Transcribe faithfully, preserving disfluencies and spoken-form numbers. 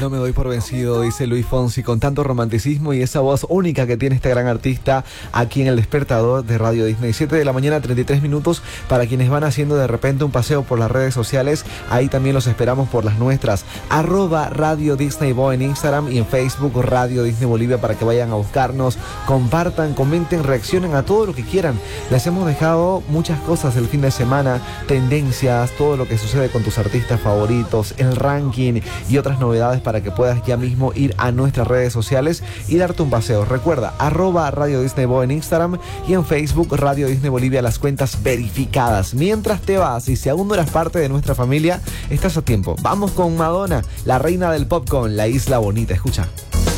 no me doy por vencido, dice Luis Fonsi, con tanto romanticismo y esa voz única que tiene este gran artista aquí en El Despertador de Radio Disney. siete de la mañana, treinta y tres minutos, para quienes van haciendo de repente un paseo por las redes sociales, ahí también los esperamos por las nuestras, arroba Radio Disney Bo en Instagram y en Facebook Radio Disney Bolivia, para que vayan a buscarnos, compartan, comenten, reaccionen a todo lo que quieran. Les hemos dejado muchas cosas el fin de semana, tendencias, todo lo que sucede con tus artistas favoritos, el ranking y otras novedades, para que puedas ya mismo ir a nuestras redes sociales y darte un paseo. Recuerda, arroba Radio Disney Bo en Instagram y en Facebook Radio Disney Bolivia, las cuentas verificadas. Mientras te vas, y si aún no eras parte de nuestra familia, estás a tiempo. Vamos con Madonna, la reina del pop, con La Isla Bonita. Escucha.